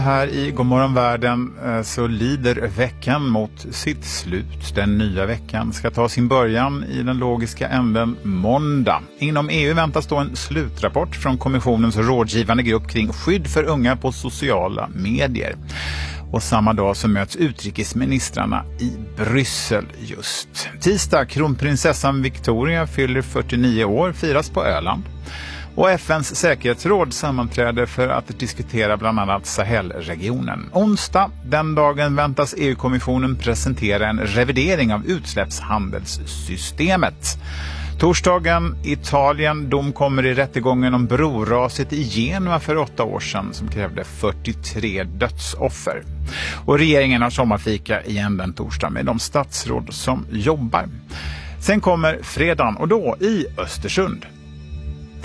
Här i Godmorgon Världen så lider veckan mot sitt slut. Den nya veckan ska ta sin början i den logiska änden måndag. Inom EU väntas då en slutrapport från kommissionens rådgivande grupp kring skydd för unga på sociala medier. Och samma dag så möts utrikesministrarna i Bryssel just. Tisdag, kronprinsessan Victoria fyller 49 år, firas på Öland. Och FNs säkerhetsråd sammanträder för att diskutera bland annat Sahelregionen. Onsdag, den dagen, väntas EU-kommissionen presentera en revidering av utsläppshandelssystemet. Torsdagen, Italien, dom kommer i rättegången om broraset i Genua för 8 år sedan som krävde 43 dödsoffer. Och regeringen har sommarfika igen den torsdag med de statsråd som jobbar. Sen kommer fredagen och då i Östersund.